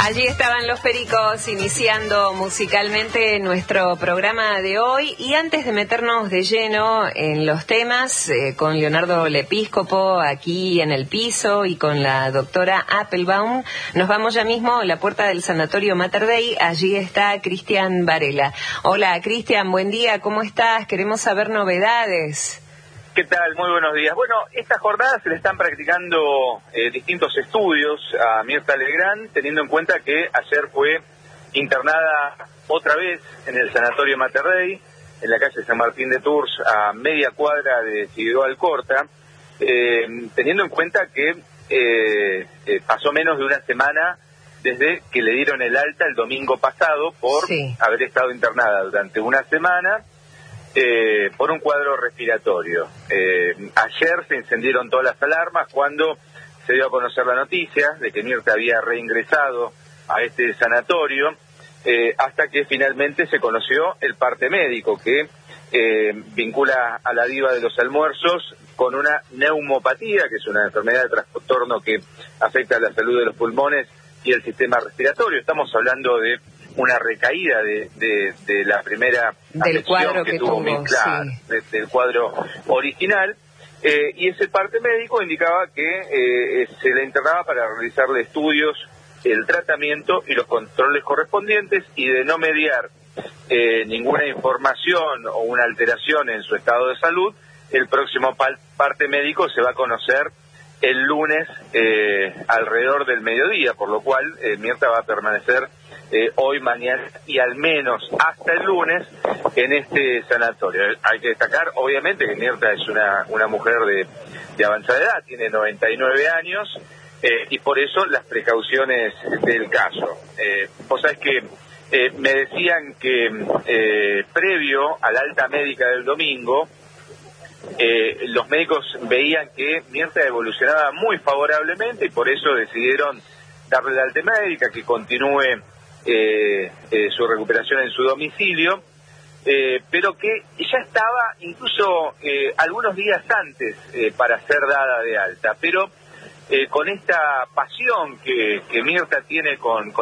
Allí estaban los Pericos iniciando musicalmente nuestro programa de hoy, y antes de meternos de lleno en los temas, con Leonardo Lepíscopo aquí en el piso y con la doctora Appelbaum, nos vamos ya mismo a la puerta del Sanatorio Mater Dei. Allí está Cristian Varela. Hola Cristian, buen día, ¿cómo estás? Queremos saber novedades. ¿Qué tal? Muy buenos días. Bueno, esta jornada se le están practicando distintos estudios a Mirta Legrand, teniendo en cuenta que ayer fue internada otra vez en el Sanatorio Mater Dei, en la calle San Martín de Tours, a media cuadra de Figueroa Alcorta, teniendo en cuenta que pasó menos de una semana desde que le dieron el alta el domingo pasado por haber estado internada durante una semana, por un cuadro respiratorio. Ayer se encendieron todas las alarmas cuando se dio a conocer la noticia de que Mirta había reingresado a este sanatorio, hasta que finalmente se conoció el parte médico que vincula a la diva de los almuerzos con una neumopatía, que es una enfermedad de trastorno que afecta a la salud de los pulmones y el sistema respiratorio. Estamos hablando de una recaída de la primera del cuadro que tuvo, del cuadro original, y ese parte médico indicaba que se le internaba para realizarle estudios, el tratamiento y los controles correspondientes, y de no mediar ninguna información o una alteración en su estado de salud, el próximo parte médico se va a conocer el lunes alrededor del mediodía, por lo cual Mirta va a permanecer hoy, mañana y al menos hasta el lunes en este sanatorio. Hay que destacar, obviamente, que Mirta es una mujer de avanzada edad, tiene 99 años, y por eso las precauciones del caso. Vos sabés que me decían que previo a la alta médica del domingo, los médicos veían que Mirta evolucionaba muy favorablemente y por eso decidieron darle la alta médica, que continúe su recuperación en su domicilio, pero que ya estaba incluso algunos días antes para ser dada de alta, pero con esta pasión que Mirta tiene con